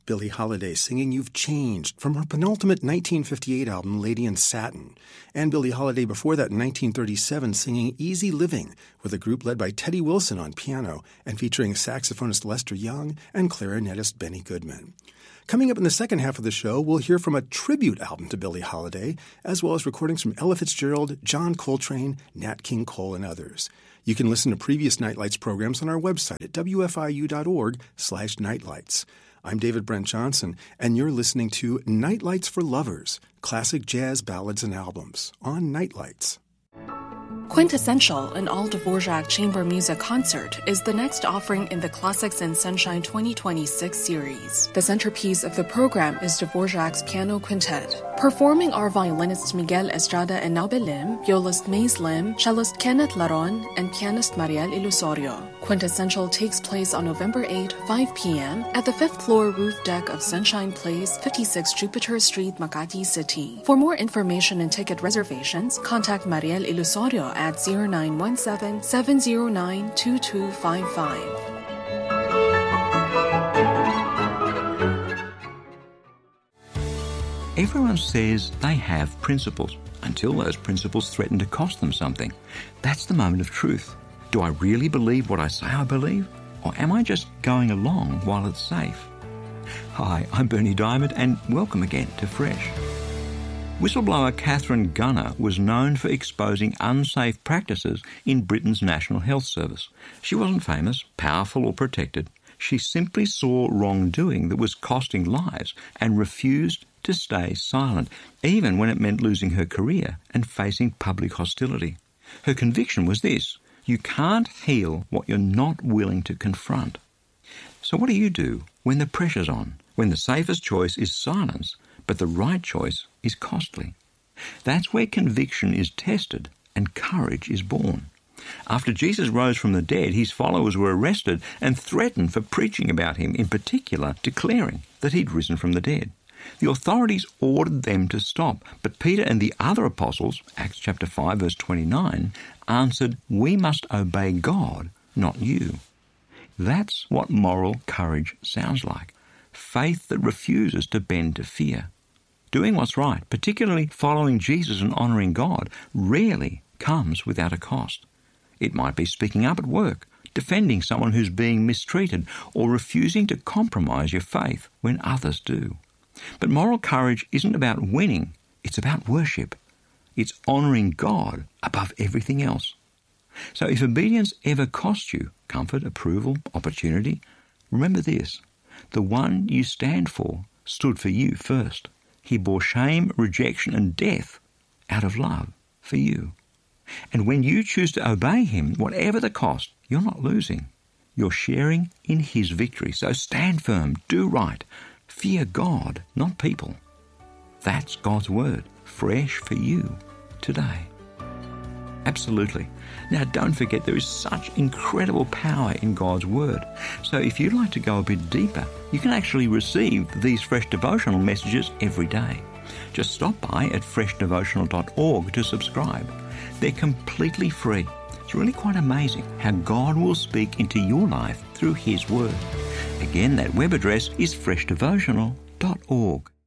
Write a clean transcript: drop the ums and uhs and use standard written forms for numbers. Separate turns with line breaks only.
Billie Holiday singing You've Changed from her penultimate 1958 album, Lady in Satin. And Billie Holiday before that in 1937 singing Easy Living with a group led by Teddy Wilson on piano and featuring saxophonist Lester Young and clarinetist Benny Goodman. Coming up in the second half of the show, we'll hear from a tribute album to Billie Holiday, as well as recordings from Ella Fitzgerald, John Coltrane, Nat King Cole, and others. You can listen to previous Nightlights programs on our website at wfiu.org/nightlights. I'm David Brent Johnson, and you're listening to Nightlights for Lovers, classic jazz ballads and albums on Nightlights.
Quintessential, an all Dvorak chamber music concert, is the next offering in the Classics in Sunshine 2026 series. The centerpiece of the program is Dvorak's Piano Quintet. Performing are violinists Miguel Estrada and Naube Lim, violist Maze Lim, cellist Kenneth Laron, and pianist Mariel Ilusorio. Quintessential takes place on November 8, 5 p.m. at the 5th floor roof deck of Sunshine Place, 56 Jupiter Street, Makati City. For more information and ticket reservations, contact Mariel Ilusorio at 0917-709-2255.
Everyone says they have principles until those principles threaten to cost them something. That's the moment of truth. Do I really believe what I say I believe? Or am I just going along while it's safe? Hi, I'm Bernie Diamond, and welcome again to Fresh. Whistleblower Catherine Gunner was known for exposing unsafe practices in Britain's National Health Service. She wasn't famous, powerful or protected. She simply saw wrongdoing that was costing lives and refused to stay silent, even when it meant losing her career and facing public hostility. Her conviction was this: you can't heal what you're not willing to confront. So what do you do when the pressure's on, when the safest choice is silence, but the right choice is costly? That's where conviction is tested and courage is born. After Jesus rose from the dead, his followers were arrested and threatened for preaching about him, in particular declaring that he'd risen from the dead. The authorities ordered them to stop, but Peter and the other apostles, Acts chapter 5 verse 29, answered, "We must obey God, not you." That's what moral courage sounds like. Faith that refuses to bend to fear. Doing what's right, particularly following Jesus and honouring God, rarely comes without a cost. It might be speaking up at work, defending someone who's being mistreated, or refusing to compromise your faith when others do. But moral courage isn't about winning, it's about worship. It's honouring God above everything else. So if obedience ever costs you comfort, approval, opportunity, remember this: the one you stand for stood for you first. He bore shame, rejection, and death out of love for you. And when you choose to obey him, whatever the cost, you're not losing. You're sharing in his victory. So stand firm, do right, fear God, not people. That's God's word, fresh for you today. Absolutely. Now, don't forget there is such incredible power in God's Word. So if you'd like to go a bit deeper, you can actually receive these Fresh Devotional messages every day. Just stop by at freshdevotional.org to subscribe. They're completely free. It's really quite amazing how God will speak into your life through His Word. Again, that web address is freshdevotional.org.